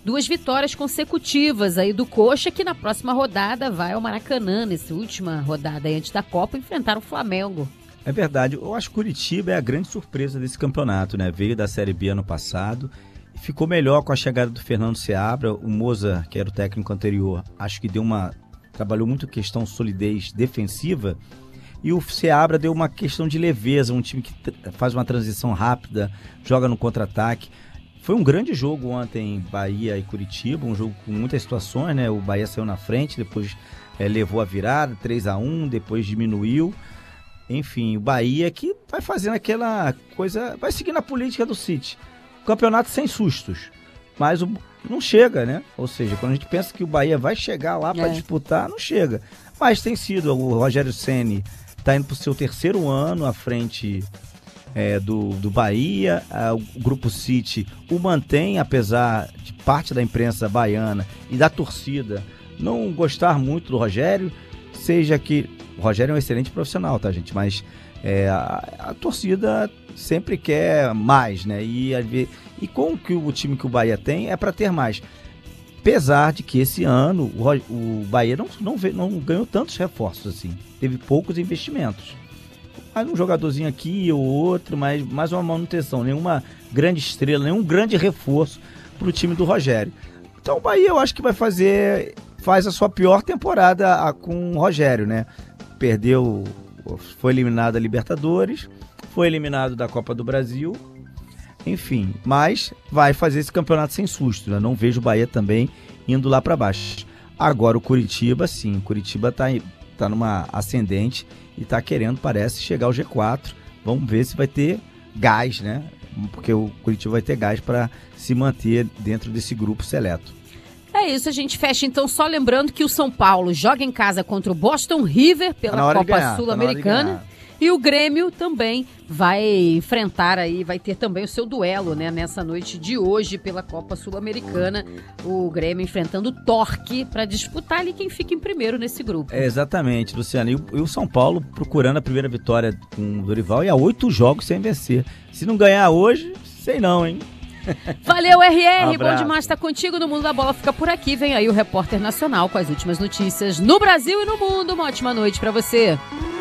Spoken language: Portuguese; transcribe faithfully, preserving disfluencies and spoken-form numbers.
duas vitórias consecutivas aí do Coxa, que na próxima rodada vai ao Maracanã, nessa última rodada aí antes da Copa, enfrentar o Flamengo. É verdade, eu acho que Curitiba é a grande surpresa desse campeonato, né? Veio da Série B ano passado e ficou melhor com a chegada do Fernando Seabra. O Moza, que era o técnico anterior, acho que deu uma trabalhou muito questão solidez defensiva, e o Seabra deu uma questão de leveza, um time que faz uma transição rápida, joga no contra-ataque. Foi um grande jogo ontem, Bahia e Curitiba, um jogo com muitas situações, né? O Bahia saiu na frente, depois é, levou a virada, três a um, depois diminuiu. Enfim, o Bahia que vai fazendo aquela coisa, vai seguindo a política do City. Campeonato sem sustos, mas o, não chega, né? Ou seja, quando a gente pensa que o Bahia vai chegar lá para é. disputar, não chega. Mas tem sido, o Rogério Ceni está indo para o seu terceiro ano à frente é, do, do Bahia. A, o Grupo City o mantém, apesar de parte da imprensa baiana e da torcida não gostar muito do Rogério, seja que o Rogério é um excelente profissional, tá, gente? Mas é, a, a torcida sempre quer mais, né? E, e com o, que o time que o Bahia tem é para ter mais. Apesar de que esse ano o, o Bahia não, não, não ganhou tantos reforços assim. Teve poucos investimentos. Mais um jogadorzinho aqui ou outro, mas mais uma manutenção. Nenhuma grande estrela, nenhum grande reforço para o time do Rogério. Então o Bahia eu acho que vai fazer... faz a sua pior temporada com o Rogério, né? Perdeu, foi eliminado da Libertadores, foi eliminado da Copa do Brasil, enfim, mas vai fazer esse campeonato sem susto, né? Não vejo o Bahia também indo lá para baixo. Agora o Curitiba, sim, o Curitiba tá, tá numa ascendente e tá querendo, parece, chegar ao G quatro. Vamos ver se vai ter gás, né? Porque o Curitiba vai ter gás para se manter dentro desse grupo seleto. É isso, a gente fecha então só lembrando que o São Paulo joga em casa contra o Boston River pela tá Copa Sul-Americana, tá, e o Grêmio também vai enfrentar aí, vai ter também o seu duelo, né, nessa noite de hoje pela Copa Sul-Americana, o Grêmio enfrentando o Torque para disputar ali quem fica em primeiro nesse grupo. É, exatamente, Luciano, e o, e o São Paulo procurando a primeira vitória com o Dorival e há oito jogos sem vencer. Se não ganhar hoje, sei não, hein? Valeu, R R, um bom demais estar contigo no Mundo da Bola. Fica por aqui, vem aí o Repórter Nacional com as últimas notícias no Brasil e no mundo. Uma ótima noite pra você.